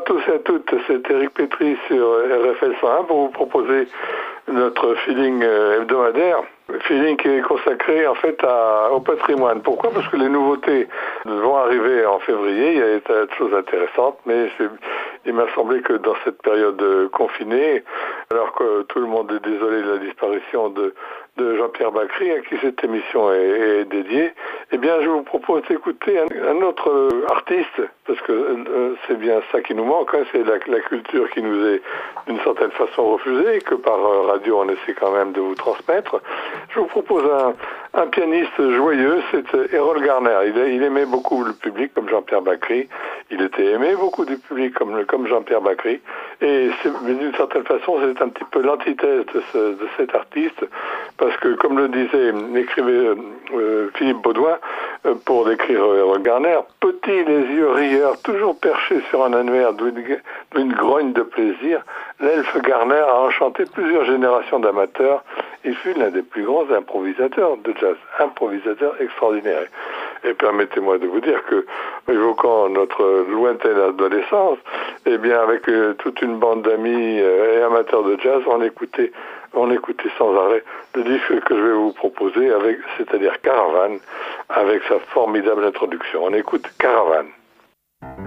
tous et à toutes, c'est Éric Pétry sur RFL 101 pour vous proposer notre feeling hebdomadaire. Feeling qui est consacré en fait au patrimoine. Pourquoi? Parce que les nouveautés vont arriver en février, il y a des tas de choses intéressantes, mais il m'a semblé que dans cette période confinée, alors que tout le monde est désolé de la disparition de Jean-Pierre Bacry, à qui cette émission est dédiée, eh bien je vous propose d'écouter un autre artiste, parce que c'est bien ça qui nous manque, hein, c'est la culture qui nous est d'une certaine façon refusée, et que par radio on essaie quand même de vous transmettre. Je vous propose un pianiste joyeux, c'est Errol Garner. Il aimait beaucoup le public comme Jean-Pierre Bacry. Il était aimé beaucoup du public comme Jean-Pierre Bacry. Et d'une certaine façon, c'est un petit peu l'antithèse de cet artiste, parce que, comme le disait, écrivait Philippe Baudouin, pour décrire Errol Garner, petit, les yeux rieurs, toujours perché sur un annuaire d'une grogne de plaisir, l'elfe Garner a enchanté plusieurs générations d'amateurs. Il fut l'un des plus grands improvisateurs de jazz, improvisateur extraordinaire. Et permettez-moi de vous dire que, évoquant notre lointaine adolescence, eh bien, avec toute une bande d'amis et amateurs de jazz, on écoutait sans arrêt le disque que je vais vous proposer, c'est-à-dire Caravane, avec sa formidable introduction. On écoute Caravane.